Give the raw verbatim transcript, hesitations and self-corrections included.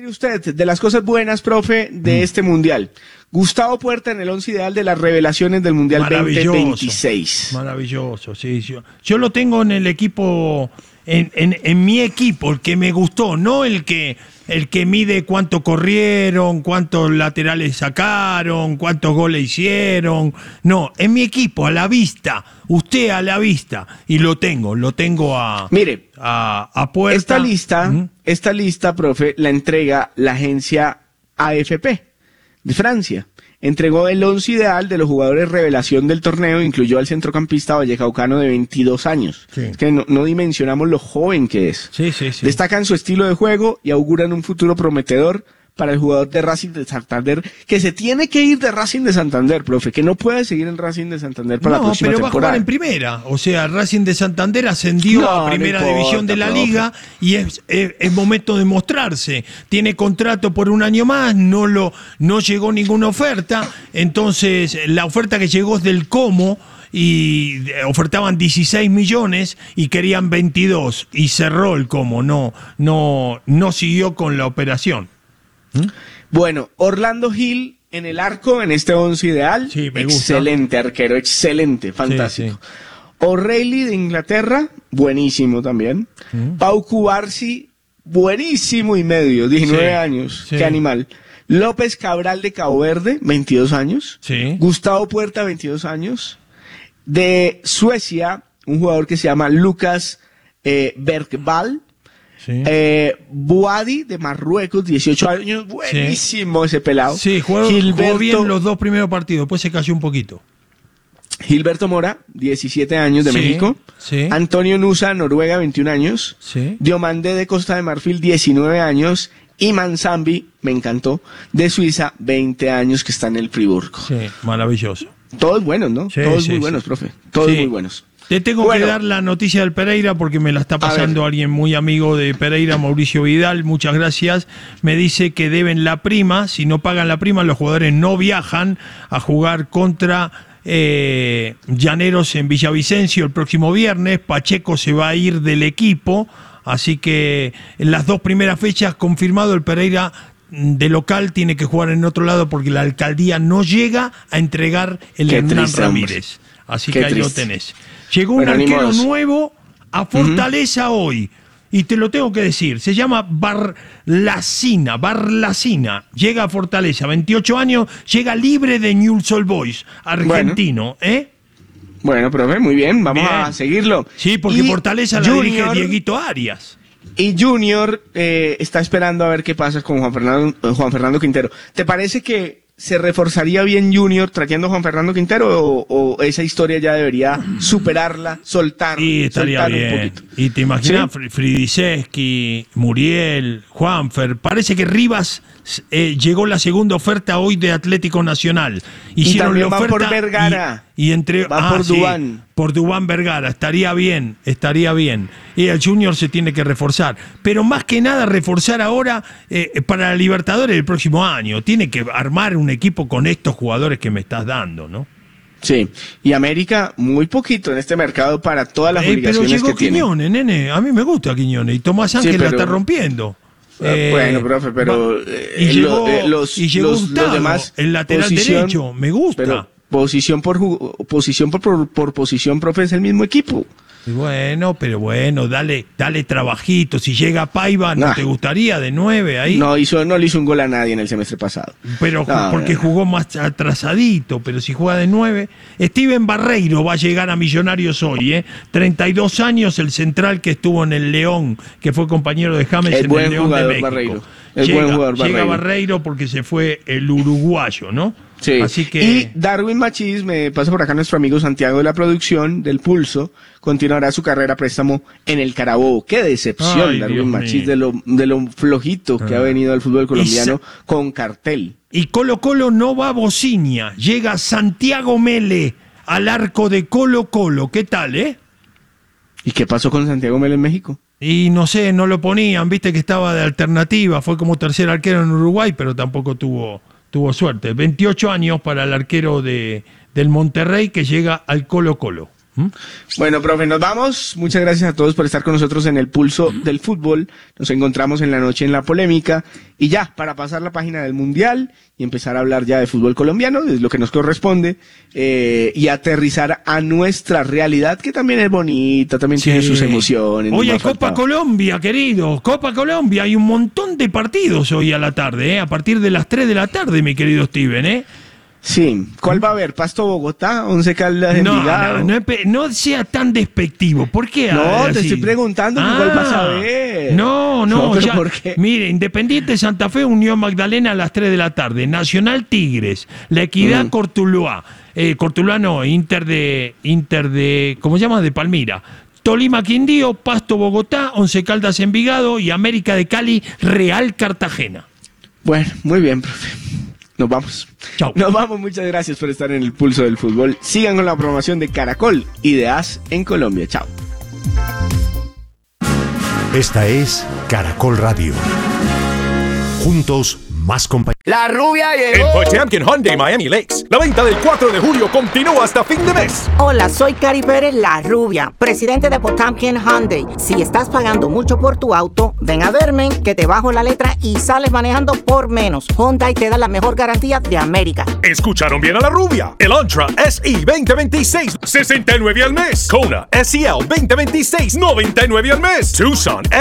mire usted, de las cosas buenas, profe, de mm. este Mundial. Gustavo Puerta en el once ideal de las revelaciones del Mundial veinte veintiséis. Maravilloso, sí. Yo, yo lo tengo en el equipo, en, en, en mi equipo, el que me gustó, no el que, el que mide cuánto corrieron, cuántos laterales sacaron, cuántos goles hicieron. No, en mi equipo, a la vista, usted a la vista. Y lo tengo, lo tengo a, Mire, a, a Puerta. Esta lista, ¿Mm? esta lista, profe, la entrega la agencia A F P. De Francia. Entregó el once ideal de los jugadores revelación del torneo, incluyó al centrocampista vallecaucano de veintidós años. Sí. Es que no, no dimensionamos lo joven que es. Sí, sí, sí. Destacan su estilo de juego y auguran un futuro prometedor para el jugador de Racing de Santander, que se tiene que ir de Racing de Santander, profe, que no puede seguir en Racing de Santander para no, la próxima temporada. No, pero va a jugar en primera. O sea, Racing de Santander ascendió no, a primera no importa, división de la profe. Liga y es, es, es momento de mostrarse. Tiene contrato por un año más, no, lo, no llegó ninguna oferta, entonces la oferta que llegó es del Como, y ofertaban dieciséis millones y querían veintidós y cerró el Como, no, no, no siguió con la operación. Bueno, Orlando Gil en el arco en este once ideal. Sí, me excelente gusta. Arquero, excelente, fantástico. Sí, sí. O'Reilly de Inglaterra, buenísimo también. Uh-huh. Pau Cubarsi, buenísimo y medio, diecinueve sí, años, sí. Qué animal. López Cabral de Cabo Verde, veintidós años. Sí. Gustavo Puerta, veintidós años. De Suecia, un jugador que se llama Lucas eh, Bergvall. Sí. Eh, Boadi de Marruecos, dieciocho años, buenísimo sí. ese pelado. Sí, jugó, Gilberto, jugó bien los dos primeros partidos, después se cayó un poquito. Gilberto Mora, diecisiete años de sí, México. Sí. Antonio Nusa, Noruega, veintiún años. Sí. Diomandé de Costa de Marfil, diecinueve años. Y Manzambi, me encantó, de Suiza, veinte años, que está en el Friburgo. Sí, maravilloso. Todos buenos, ¿no? Sí, Todos sí, muy sí. buenos, profe. Todos sí. muy buenos. Te tengo bueno, que dar la noticia del Pereira porque me la está pasando alguien muy amigo de Pereira, Mauricio Vidal, muchas gracias. Me dice que deben la prima, si no pagan la prima los jugadores no viajan a jugar contra eh, Llaneros en Villavicencio el próximo viernes. Pacheco se va a ir del equipo, así que en las dos primeras fechas confirmado el Pereira de local tiene que jugar en otro lado porque la alcaldía no llega a entregar el Qué Hernán triste, Ramírez. Así Qué que ahí triste. lo tenés. Llegó bueno, un arquero animados. nuevo a Fortaleza uh-huh. hoy. Y te lo tengo que decir. Se llama Barlacina. Barlacina. Llega a Fortaleza. veintiocho años. Llega libre de Newell's Old Boys. Argentino. Bueno. ¿Eh? Bueno, profe, muy bien. Vamos bien. a seguirlo. Sí, porque y Fortaleza la dirige Dieguito Arias. Y Junior eh, está esperando a ver qué pasa con Juan Fernando, Juan Fernando Quintero. ¿Te parece que se reforzaría bien Junior trayendo a Juan Fernando Quintero o, o esa historia ya debería superarla, soltar, y estaría soltar bien. un poquito? Y te imaginas, ¿Sí? Fridiseski, Muriel, Juanfer, parece que Rivas eh, llegó la segunda oferta hoy de Atlético Nacional. Hicieron y también la va oferta por Vergara. Y, y entre, va ah, por sí, Dubán. Por Dubán Vergara, estaría bien, estaría bien. Y el Junior se tiene que reforzar. Pero más que nada reforzar ahora eh, para la Libertadores el próximo año. Tiene que armar un equipo con estos jugadores que me estás dando, ¿no? Sí, y América muy poquito en este mercado para todas las eh, obligaciones pero llegó que Quiñones, tiene. nene, a mí me gusta Quiñones y Tomás Ángel sí, pero, la está rompiendo. Eh, bueno, profe, pero eh, y, llegó, lo, eh, los, y llegó los, Hurtado, los demás el lateral derecho, me gusta. Pero posición por posición por, por, por posición, profe, es el mismo equipo. Bueno, pero bueno, dale, dale trabajito. Si llega Paiva, ¿no nah. te gustaría de nueve ahí? No hizo, no le hizo un gol a nadie en el semestre pasado. Pero no, porque no. jugó más atrasadito, pero si juega de nueve. Steven Barreiro va a llegar a Millonarios hoy, ¿eh? treinta y dos años, el central que estuvo en el León, que fue compañero de James el en el León de México. Barreiro. El llega, buen jugador Barreiro. Llega Barreiro porque se fue el uruguayo, ¿no? Sí. Así que... Y Darwin Machís, me pasa por acá nuestro amigo Santiago de la producción del Pulso, continuará su carrera a préstamo en el Carabobo. Qué decepción, Ay, Darwin Machís, de lo, de lo flojito ah. que ha venido al fútbol colombiano sa- con cartel. Y Colo Colo no va a Bocinia, llega Santiago Mele al arco de Colo Colo. ¿Qué tal, eh? ¿Y qué pasó con Santiago Mele en México? Y no sé, no lo ponían, viste que estaba de alternativa, fue como tercer arquero en Uruguay, pero tampoco tuvo... tuvo suerte. veintiocho años para el arquero de, del Monterrey que llega al Colo Colo. ¿Mm? Bueno, profe, nos vamos. Muchas gracias a todos por estar con nosotros en el Pulso del Fútbol. Nos encontramos en la noche en la polémica. Y ya, para pasar la página del Mundial y empezar a hablar ya de fútbol colombiano, es lo que nos corresponde, eh, y aterrizar a nuestra realidad, que también es bonita, también sí. tiene sus emociones. Hoy hay Copa Colombia, querido. Copa Colombia. Hay un montón de partidos hoy a la tarde, ¿eh? A partir de las tres de la tarde, mi querido Steven, ¿eh? Sí, ¿cuál va a haber? ¿Pasto Bogotá? ¿Once Caldas no, Envigado? No, no, no sea tan despectivo. ¿Por qué? No, así? te estoy preguntando ah, cuál vas a ver. No, no, no ya, ¿por qué? Mire, Independiente Santa Fe, Unión Magdalena a las tres de la tarde. Nacional Tigres, La Equidad mm. Cortuluá. Eh, Cortuluá no, Inter de, Inter de, ¿cómo se llama? De Palmira. Tolima Quindío, Pasto Bogotá, Once Caldas Envigado y América de Cali, Real Cartagena. Bueno, muy bien, profe. Nos vamos. Chao. Nos vamos, muchas gracias por estar en el Pulso del Fútbol. Sigan con la programación de Caracol y de AS en Colombia. Chao. Esta es Caracol Radio. Juntos, más compañía. La rubia llegó. En Potemkin Hyundai Miami Lakes, la venta del cuatro de julio continúa hasta fin de mes. Hola, soy Cari Pérez, la rubia, presidente de Potemkin Hyundai. Si estás pagando mucho por tu auto, ven a verme, que te bajo la letra y sales manejando por menos. Hyundai te da la mejor garantía de América. Escucharon bien a la rubia. El Antra S E veinte veintiséis, sesenta y nueve al mes. Kona S E L veinte veintiséis, noventa y nueve al mes. Tucson